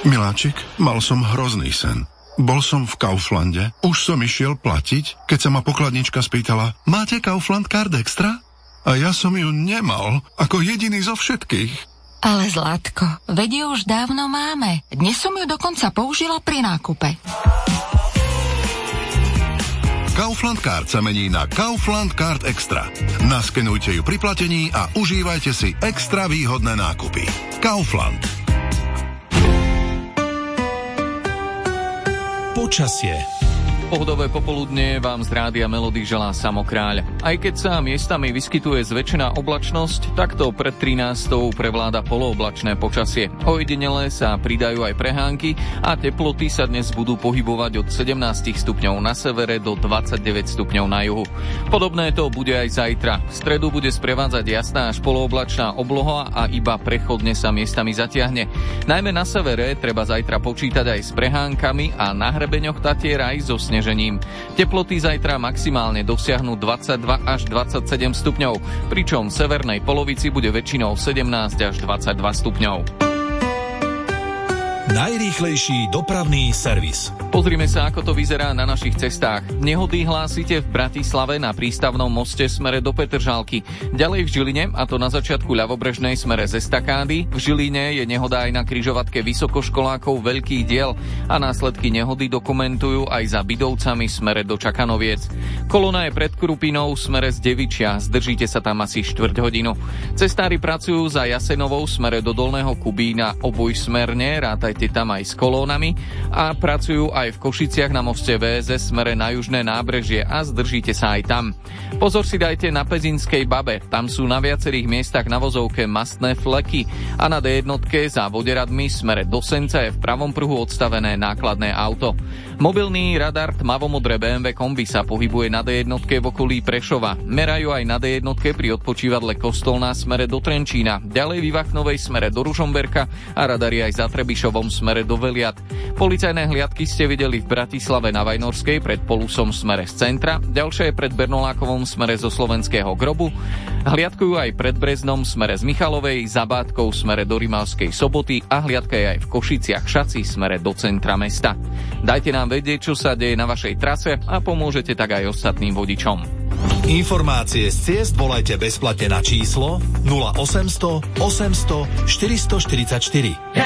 Miláčik, mal som hrozný sen. Bol som v Kauflande, už som išiel platiť, keď sa ma pokladnička spýtala: máte Kaufland Card Extra? A ja som ju nemal, ako jediný zo všetkých. Ale Zlatko, veď ju už dávno máme. Dnes som ju dokonca použila pri nákupe. Kaufland Card sa mení na Kaufland Card Extra. Naskenujte ju pri platení a užívajte si extra výhodné nákupy. Kaufland. Počasie. Pohodové popoludne vám z Rádia Melody želá Samo Kráľ. Aj keď sa miestami vyskytuje zväčšená oblačnosť, takto pred 13. prevláda polooblačné počasie. Ojedinele sa pridajú aj prehánky a teploty sa dnes budú pohybovať od 17 stupňov na severe do 29 stupňov na juhu. Podobné to bude aj zajtra. V stredu bude sprevádzať jasná až polooblačná obloha a iba prechodne sa miestami zatiahne. Najmä na severe treba zajtra počítať aj s prehánkami a na hrebeňoch Tatier aj so snežením. Teploty zajtra maximálne dosiahnu 22 až 27 stupňov, pričom v severnej polovici bude väčšinou 17 až 22 stupňov. Najrýchlejší dopravný servis. Pozrime sa, ako to vyzerá na našich cestách. Nehody hlásite v Bratislave na prístavnom moste smere do Petržalky. Ďalej v Žiline, a to na začiatku ľavobrežnej smere z estakády. V Žiline je nehoda aj na križovatke vysokoškolákov Veľký diel a následky nehody dokumentujú aj za Bidovcami smere do Čakanoviec. Kolona je pred Krupinou smere z Devičia. Zdržíte sa tam asi 4 hodinu. Cestári pracujú za Jasenovou smere do Dolného Kubína obojsmerne, rátajte tam aj s kolónami, a pracujú aj v Košiciach na moste VSS smere na južné nábrežie a zdržíte sa aj tam. Pozor si dajte na Pezinskej Babe, tam sú na viacerých miestach na vozovke mastné fleky a na D1 za Voderadmi smere do Senca je v pravom pruhu odstavené nákladné auto. Mobilný radar tmavomodré BMW kombi sa pohybuje na D1 v okolí Prešova. Merajú aj na D1 pri odpočívadle Kostolná smere do Trenčína, ďalej v Ivachnovej smere do Ružomberka a radari aj za Trebišovom smere do Veliat. Policajné hliadky ste videli v Bratislave na Vajnorskej pred Polusom smere z centra, ďalšie je pred Bernolákovom smere zo Slovenského Grobu, hliadkujú aj pred Breznom smere z Michalovej, za Bátkou smere do Rimavskej Soboty a hliadka je aj v Košiciach Šaci smere do centra mesta. Dajte nám vedieť, čo sa deje na vašej trase a pomôžete tak aj ostatným vodičom. Informácie z ciest volajte bezplatne na číslo 0800 800 444.